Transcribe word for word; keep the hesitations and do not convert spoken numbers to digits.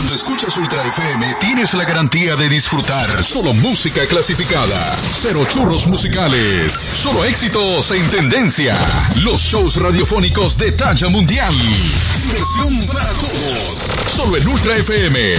Cuando escuchas Ultra F M, tienes la garantía de disfrutar solo música clasificada. Cero churros musicales. Solo éxitos en tendencia. Los shows radiofónicos de talla mundial. Diversión para todos. Solo en Ultra F M.